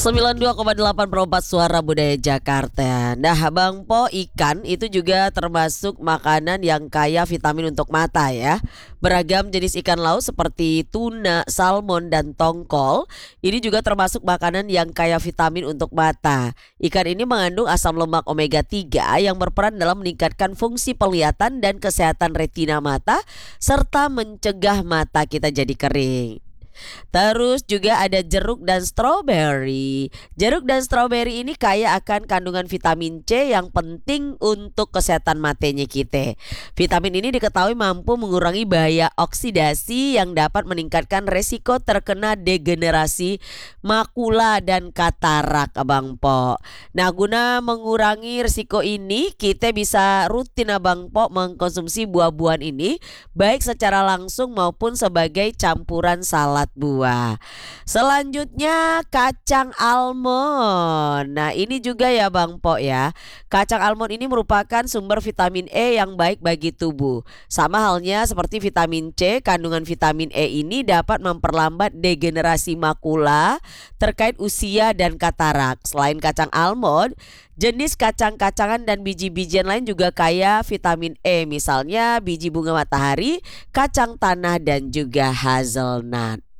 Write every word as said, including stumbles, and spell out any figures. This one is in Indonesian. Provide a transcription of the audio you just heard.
sembilan puluh dua koma delapan Perempat Suara Budaya Jakarta. Nah, Bang Po, ikan itu juga termasuk makanan yang kaya vitamin untuk mata ya. Beragam jenis ikan laut seperti tuna, salmon, dan tongkol ini juga termasuk makanan yang kaya vitamin untuk mata. Ikan ini mengandung asam lemak omega tiga yang berperan dalam meningkatkan fungsi penglihatan dan kesehatan retina mata serta mencegah mata kita jadi kering. Terus juga ada jeruk dan stroberi. Jeruk dan stroberi ini kaya akan kandungan vitamin C yang penting untuk kesehatan matanya kita. Vitamin ini diketahui mampu mengurangi bahaya oksidasi yang dapat meningkatkan resiko terkena degenerasi makula dan katarak, Abang Po. Nah, guna mengurangi risiko ini, kita bisa rutin, Abang Po, mengkonsumsi buah-buahan ini baik secara langsung maupun sebagai campuran salad buah. Selanjutnya kacang almond. Nah, ini juga ya Bang Po ya. Kacang almond ini merupakan sumber vitamin E yang baik bagi tubuh. Sama halnya seperti vitamin C, kandungan vitamin E ini dapat memperlambat degenerasi makula terkait usia dan katarak. Selain kacang almond, jenis kacang-kacangan dan biji-bijian lain juga kaya vitamin E, misalnya biji bunga matahari, kacang tanah, dan juga hazelnut.